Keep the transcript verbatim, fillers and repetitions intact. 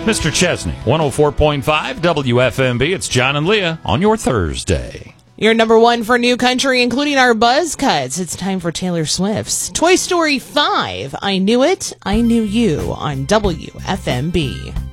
Mister Chesney, one oh four point five W F M B. It's John and Leah on your Thursday. Your number one for new country, including our buzz cuts. It's time for Taylor Swift's Toy Story five. I Knew It, I Knew You on W F M B.